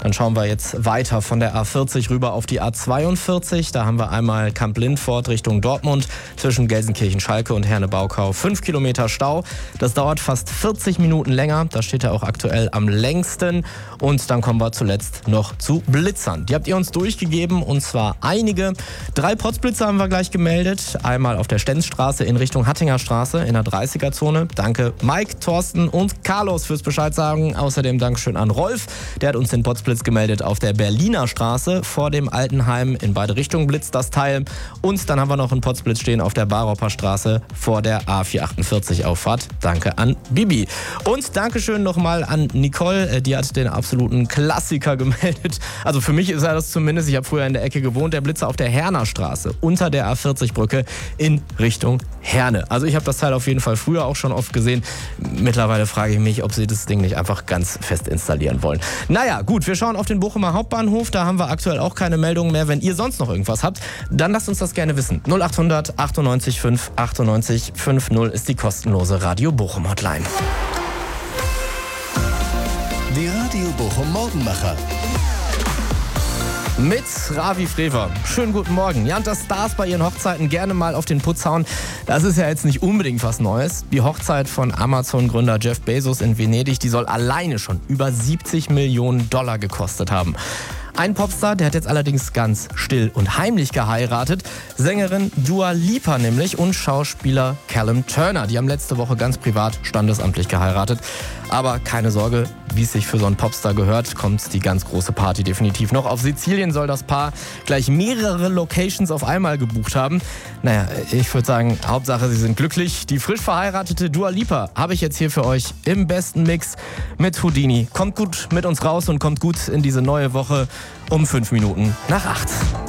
Dann schauen wir jetzt weiter von der A40 rüber auf die A42. Da haben wir einmal Kamp-Lindfort Richtung Dortmund zwischen Gelsenkirchen-Schalke und Herne-Baukau. 5 Kilometer Stau. Das dauert fast 40 Minuten länger. Da steht er auch aktuell am längsten. Und dann kommen wir zuletzt noch zu Blitzern. Die habt ihr uns durchgegeben, und zwar einige. 3 Potzblitzer haben wir gleich gemeldet. Einmal auf der Stenzstraße in Richtung Hattinger Straße in der 30er-Zone. Danke Mike, Thorsten und Carlos fürs Bescheid sagen. Außerdem Dankeschön an Rolf. Der hat uns den Potzblitz gemeldet auf der Berliner Straße vor dem Altenheim. In beide Richtungen blitzt das Teil. Und dann haben wir noch einen Potzblitz stehen auf der Baropper Straße vor der A448 Auffahrt. Danke an Bibi. Und Dankeschön nochmal an Nicole. Die hat den absoluten Klassiker gemeldet. Also für mich ist er das zumindest. Ich habe früher in der Ecke gewohnt. Der Blitzer auf der Herner Straße unter der A40-Brücke in Richtung Herne. Also ich habe das Teil auf jeden Fall früher auch schon oft gesehen. Mittlerweile frage ich mich, ob sie das Ding nicht einfach ganz fest installieren wollen. Naja, gut, wir schauen auf den Bochumer Hauptbahnhof. Da haben wir aktuell auch keine Meldungen mehr. Wenn ihr sonst noch irgendwas habt, dann lasst uns das gerne wissen. 0800 98 5 98 50 ist die kostenlose Radio Bochum Hotline. Die Radio Bochum Morgenmacher. Mit Ravi Frewer. Schönen guten Morgen. Ja, und dass Stars bei ihren Hochzeiten gerne mal auf den Putz hauen, das ist ja jetzt nicht unbedingt was Neues. Die Hochzeit von Amazon-Gründer Jeff Bezos in Venedig, die soll alleine schon über 70 Millionen Dollar gekostet haben. Ein Popstar, der hat jetzt allerdings ganz still und heimlich geheiratet. Sängerin Dua Lipa nämlich und Schauspieler Callum Turner. Die haben letzte Woche ganz privat standesamtlich geheiratet. Aber keine Sorge, wie es sich für so einen Popstar gehört, kommt die ganz große Party definitiv noch. Auf Sizilien soll das Paar gleich mehrere Locations auf einmal gebucht haben. Naja, ich würde sagen, Hauptsache, sie sind glücklich. Die frisch verheiratete Dua Lipa habe ich jetzt hier für euch im besten Mix mit Houdini. Kommt gut mit uns raus und kommt gut in diese neue Woche um 5 Minuten nach 8.